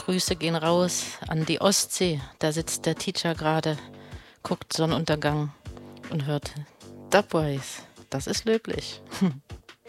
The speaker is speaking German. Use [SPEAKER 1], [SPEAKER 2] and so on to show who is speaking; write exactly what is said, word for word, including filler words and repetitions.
[SPEAKER 1] Grüße gehen raus an die Ostsee. Da sitzt der Teacher gerade, guckt Sonnenuntergang und hört Dubwise. Das ist löblich.